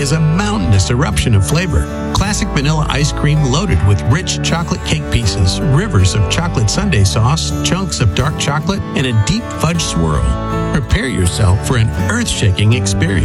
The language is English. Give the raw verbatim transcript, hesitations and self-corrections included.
is a mountainous eruption of flavor. Classic vanilla ice cream loaded with rich chocolate cake pieces, rivers of chocolate sundae sauce, chunks of dark chocolate, and a deep fudge swirl. Prepare yourself for an earth-shaking experience.